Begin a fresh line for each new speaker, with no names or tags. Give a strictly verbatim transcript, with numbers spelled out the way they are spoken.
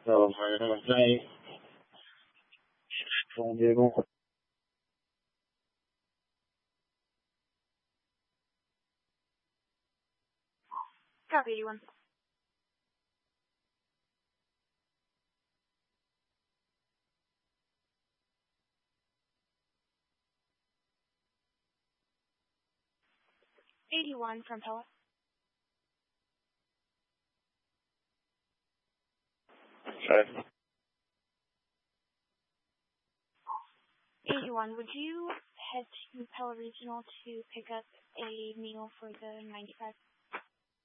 我们在中节目。
Copy, eighty-one. eighty-one from Pella.
Okay.
eighty-one, would you head to Pella Regional to pick up a meal for the ninety-five